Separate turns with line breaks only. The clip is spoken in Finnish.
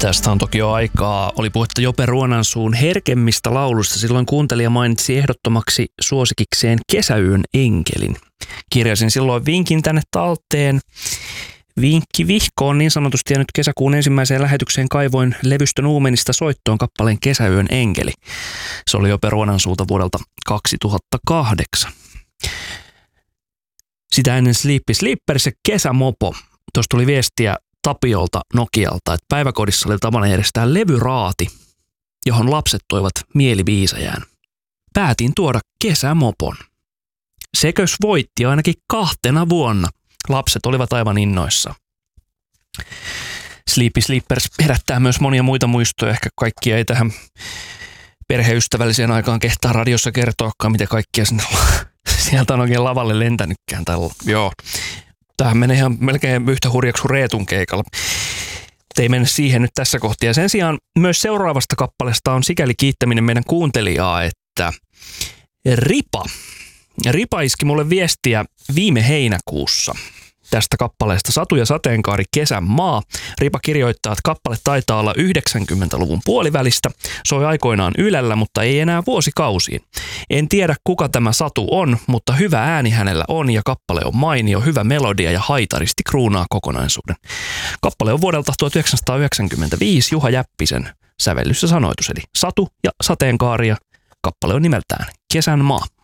Tästä on toki jo aikaa. Oli puhetta Jope Ruonansuun herkemmistä laulusta. Silloin kuuntelija mainitsi ehdottomaksi suosikikseen Kesäyön enkelin. Kirjasin silloin vinkin tänne talteen. Vinkki vihkoon niin sanotusti, ja nyt kesäkuun ensimmäiseen lähetykseen kaivoin levystä Nuumenista soittoon kappaleen Kesäyön enkeli. Se oli Jope Ruonansuuta vuodelta 2008. Sitä ennen Sleepy Sleepers ja Kesämopo. Tuossa tuli viestiä Tapiolta Nokialta, että päiväkodissa oli tapana järjestää levyraati, johon lapset toivat mielibiisejään. Päätin tuoda Kesämopon. Sekös voitti ainakin 2 vuonna. Lapset olivat aivan innoissa. Sleepy Sleepers herättää myös monia muita muistoja. Ehkä kaikkia ei tähän perheystävälliseen aikaan kehtaa radiossa kertoakaan, mitä kaikkia sieltä on oikein lavalle lentänytkään. Joo. Tämähän menee ihan melkein yhtä hurjaksi kuin Reetun keikalla. Ei mennä siihen nyt tässä kohtaa. Ja sen sijaan myös seuraavasta kappaleesta on sikäli kiittäminen meidän kuuntelijaa, että Ripa iski mulle viestiä viime heinäkuussa tästä kappaleesta Satu ja sateenkaari Kesän maa. Ripa kirjoittaa, että kappale taitaa olla 90-luvun puolivälistä. Soi aikoinaan Ylellä, mutta ei enää vuosikausiin. En tiedä kuka tämä Satu on, mutta hyvä ääni hänellä on ja kappale on mainio, hyvä melodia ja haitaristi kruunaa kokonaisuuden. Kappale on vuodelta 1995 Juha Jäppisen sävellys ja sanoitus, eli Satu ja sateenkaari ja kappale on nimeltään Kesän maa.